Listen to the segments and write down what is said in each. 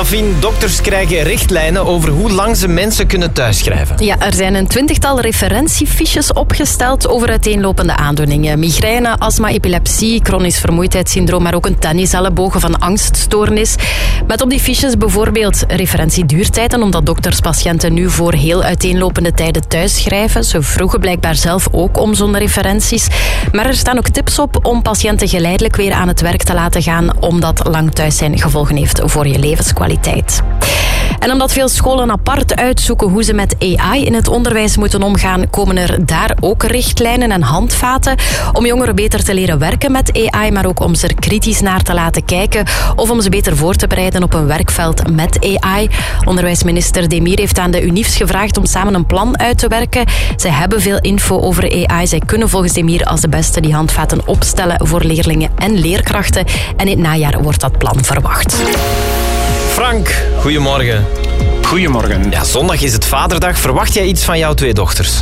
Delphine, dokters krijgen richtlijnen over hoe lang ze mensen kunnen thuisschrijven. Ja, er zijn een 20-tal referentiefiches opgesteld over uiteenlopende aandoeningen. Migraine, astma, epilepsie, chronisch vermoeidheidssyndroom, maar ook een tennisellebogen van angststoornis. Met op die fiches bijvoorbeeld referentieduurtijden, omdat dokters patiënten nu voor heel uiteenlopende tijden thuisschrijven. Ze vroegen blijkbaar zelf ook om zo'n referenties. Maar er staan ook tips op om patiënten geleidelijk weer aan het werk te laten gaan, omdat lang thuis zijn gevolgen heeft voor je levenskwaliteit. En omdat veel scholen apart uitzoeken hoe ze met AI in het onderwijs moeten omgaan, komen er daar ook richtlijnen en handvaten om jongeren beter te leren werken met AI, maar ook om ze er kritisch naar te laten kijken of om ze beter voor te bereiden op een werkveld met AI. Onderwijsminister Demir heeft aan de UNIFS gevraagd om samen een plan uit te werken. Zij hebben veel info over AI. Zij kunnen volgens Demir als de beste die handvaten opstellen voor leerlingen en leerkrachten. En in het najaar wordt dat plan verwacht. Frank, goedemorgen. Goedemorgen. Ja, zondag is het Vaderdag. Verwacht jij iets van jouw twee dochters?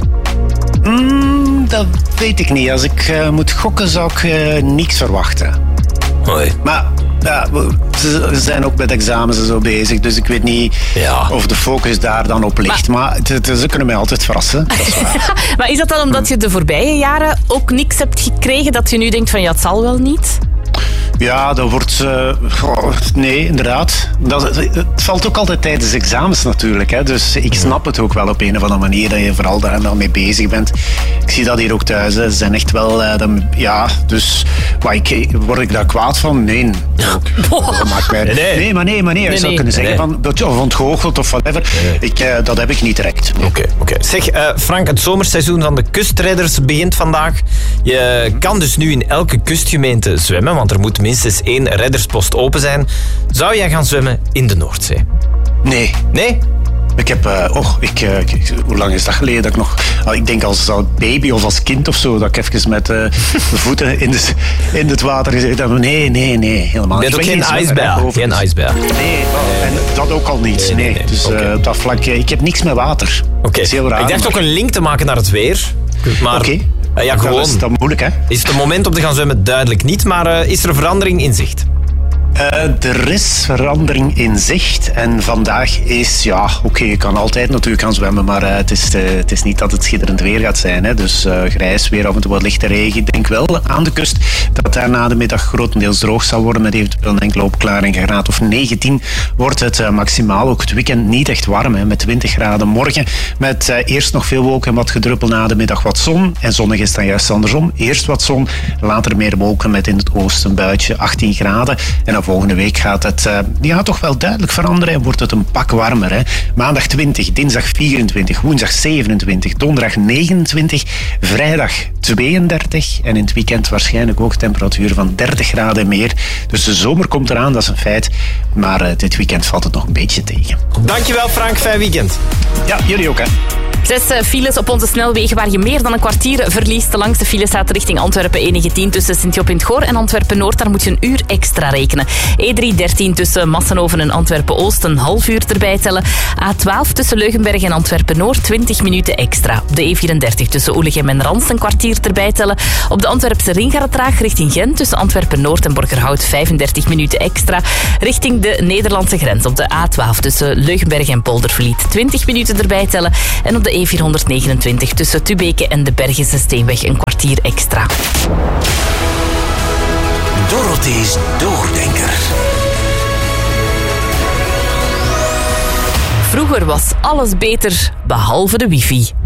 Dat weet ik niet. Als ik moet gokken, zou ik niks verwachten. Hoi. Maar ja, ze zijn ook met examens en zo bezig, dus ik weet niet of de focus daar dan op ligt. Maar ze kunnen mij altijd verrassen. Dat is waar. Maar is dat dan omdat je de voorbije jaren ook niks hebt gekregen, dat je nu denkt van ja, het zal wel niet? Ja, dat wordt... nee, inderdaad. Het valt ook altijd tijdens examens natuurlijk. Hè. Dus ik snap het ook wel op een of andere manier dat je vooral daar dan mee bezig bent. Ik zie dat hier ook thuis. Hè. Ze zijn echt wel... dus... word ik daar kwaad van? Nee. Dat maakt mij... Nee, maar nee. Je zou kunnen zeggen van... Of ontgoocheld of whatever. Nee. Dat heb ik niet direct. Nee. Oké. Zeg, Frank, het zomerseizoen van de kustredders begint vandaag. Je kan dus nu in elke kustgemeente zwemmen, want er moet minstens 1 redderspost open zijn. Zou jij gaan zwemmen in de Noordzee? Nee. Nee? Ik heb... hoe lang is dat geleden dat ik nog... ik denk als baby of als kind of zo, dat ik even met de voeten in het water gezeten heb. Nee, helemaal niet. Je bent ook geen ijsbeer? Geen ijsbeer? Nee, en dat ook al niet. Nee. Dus op dat vlak... Ik heb niks met water. Oké. Ik dacht ook een link te maken naar het weer. Maar... Oké. Ja, gewoon. Dat is dan moeilijk, hè? Is het een moment om te gaan zwemmen? Duidelijk niet, maar is er verandering in zicht? Er is verandering in zicht en vandaag is, je kan altijd natuurlijk gaan zwemmen, maar het is niet dat het schitterend weer gaat zijn. Hè. Dus grijs weer, af en toe wat lichte regen. Ik denk wel aan de kust dat daar na de middag grotendeels droog zal worden met eventueel een enkele opklaring. Een graad of 19 wordt het maximaal. Ook het weekend niet echt warm, hè, met 20 graden morgen. Met eerst nog veel wolken en wat gedruppel, na de middag wat zon. En zonnig is dan juist andersom. Eerst wat zon, later meer wolken met in het oosten een buitje 18 graden. En dan volgende week gaat het toch wel duidelijk veranderen en wordt het een pak warmer. Hè. Maandag 20, dinsdag 24, woensdag 27, donderdag 29, vrijdag 32 en in het weekend waarschijnlijk ook temperatuur van 30 graden meer. Dus de zomer komt eraan, dat is een feit. Maar dit weekend valt het nog een beetje tegen. Dankjewel Frank, fijn weekend. Ja, jullie ook hè. 6 files op onze snelwegen waar je meer dan een kwartier verliest. De langste file staat richting Antwerpen E19 tussen Sint-Job in het Goor en Antwerpen-Noord. Daar moet je een uur extra rekenen. E313 tussen Massenhoven en Antwerpen-Oost een half uur erbij tellen. A12 tussen Leugenberg en Antwerpen-Noord 20 minuten extra. Op de E34 tussen Oelegem en Rans een kwartier erbij tellen. Op de Antwerpse ring gaat het traag richting Gent tussen Antwerpen-Noord en Borgerhout 35 minuten extra. Richting de Nederlandse grens op de A12 tussen Leugenberg en Poldervliet 20 minuten erbij tellen. En op de E429 tussen Tubeke en de Bergense Steenweg een kwartier extra. Dorothee's Doordenker. Vroeger was alles beter, behalve de wifi.